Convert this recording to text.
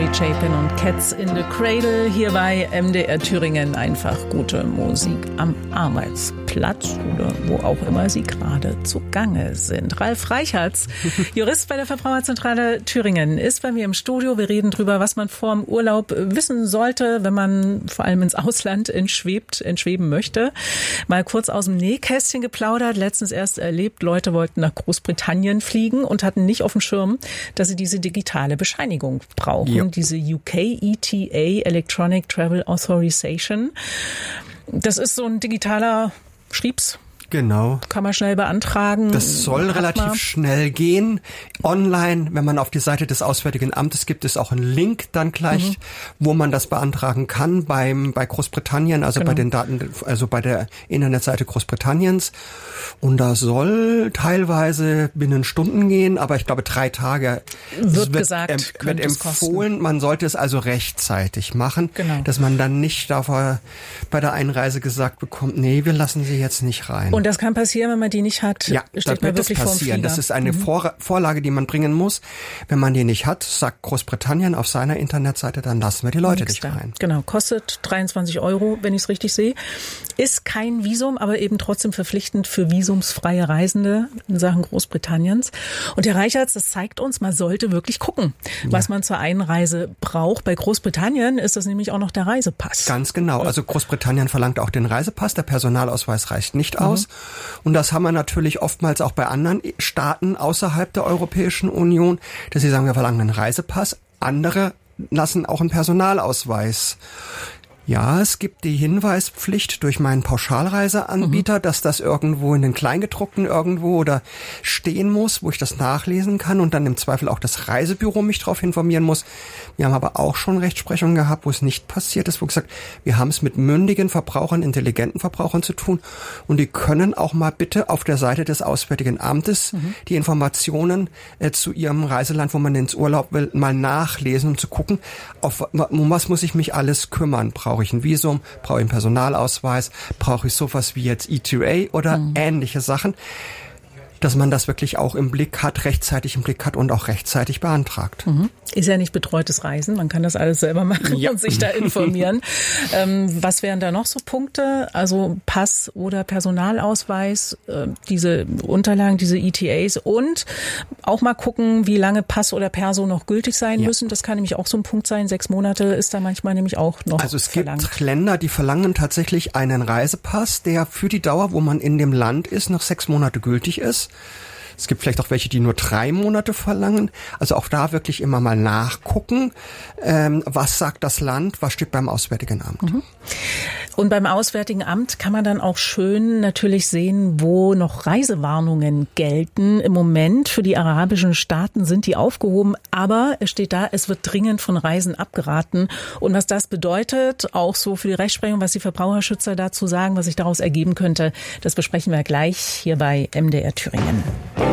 Charlie Chaplin und Cats in the Cradle hier bei MDR Thüringen. Einfach gute Musik am Arbeitsplatz oder wo auch immer Sie gerade zugange sind. Ralf Reichertz, Jurist bei der Verbraucherzentrale Thüringen, ist bei mir im Studio. Wir reden drüber, was man vor dem Urlaub wissen sollte, wenn man vor allem ins Ausland entschweben möchte. Mal kurz aus dem Nähkästchen geplaudert. Letztens erst erlebt, Leute wollten nach Großbritannien fliegen und hatten nicht auf dem Schirm, dass sie diese digitale Bescheinigung brauchen. Ja. Diese UK ETA, Electronic Travel Authorization. Das ist so ein digitaler Schriebs. Genau. Kann man schnell beantragen. Das soll relativ schnell gehen. Online, wenn man auf die Seite des Auswärtigen Amtes gibt es auch einen Link dann gleich, wo man das beantragen kann bei Großbritannien, also bei den Daten, also bei der Internetseite Großbritanniens. Und da soll teilweise binnen Stunden gehen, aber ich glaube 3 Tage wird empfohlen. Man sollte es also rechtzeitig machen, dass man dann nicht davor bei der Einreise gesagt bekommt, nee, wir lassen Sie jetzt nicht rein. Und das kann passieren, wenn man die nicht hat. Ja, steht das wird das passieren. Das ist eine Vorlage, die man bringen muss. Wenn man die nicht hat, sagt Großbritannien auf seiner Internetseite, dann lassen wir die Leute nicht rein. Genau, kostet 23 €, wenn ich es richtig sehe. Ist kein Visum, aber eben trotzdem verpflichtend für visumsfreie Reisende in Sachen Großbritanniens. Und Herr Reichertz, das zeigt uns, man sollte wirklich gucken, was man zur Einreise braucht. Bei Großbritannien ist das nämlich auch noch der Reisepass. Ganz genau. Also Großbritannien verlangt auch den Reisepass. Der Personalausweis reicht nicht aus. Und das haben wir natürlich oftmals auch bei anderen Staaten außerhalb der Europäischen Union, dass sie sagen, wir verlangen einen Reisepass. Andere lassen auch einen Personalausweis. Ja, es gibt die Hinweispflicht durch meinen Pauschalreiseanbieter, dass das irgendwo in den Kleingedruckten irgendwo oder stehen muss, wo ich das nachlesen kann und dann im Zweifel auch das Reisebüro mich darauf informieren muss. Wir haben aber auch schon Rechtsprechungen gehabt, wo es nicht passiert ist, wo gesagt, wir haben es mit mündigen Verbrauchern, intelligenten Verbrauchern zu tun und die können auch mal bitte auf der Seite des Auswärtigen Amtes die Informationen zu ihrem Reiseland, wo man ins Urlaub will, mal nachlesen und zu gucken, um was muss ich mich alles kümmern. Brauche ich ein Visum? Brauche ich einen Personalausweis? Brauche ich sowas wie jetzt ETA oder ähnliche Sachen? Dass man das wirklich auch im Blick hat, rechtzeitig im Blick hat und auch rechtzeitig beantragt. Ist ja nicht betreutes Reisen, man kann das alles selber machen und sich da informieren. Was wären da noch so Punkte? Also Pass oder Personalausweis, diese Unterlagen, diese ETAs und auch mal gucken, wie lange Pass oder Perso noch gültig sein müssen. Das kann nämlich auch so ein Punkt sein. 6 Monate ist da manchmal nämlich auch noch Also es verlangt. gibt Länder, die verlangen tatsächlich einen Reisepass, der für die Dauer, wo man in dem Land ist, noch 6 Monate gültig ist. Es gibt vielleicht auch welche, die nur 3 Monate verlangen. Also auch da wirklich immer mal nachgucken, was sagt das Land, was steht beim Auswärtigen Amt. Und beim Auswärtigen Amt kann man dann auch schön natürlich sehen, wo noch Reisewarnungen gelten. Im Moment für die arabischen Staaten sind die aufgehoben, aber es steht da, es wird dringend von Reisen abgeraten. Und was das bedeutet, auch so für die Rechtsprechung, was die Verbraucherschützer dazu sagen, was sich daraus ergeben könnte, das besprechen wir gleich hier bei MDR Thüringen.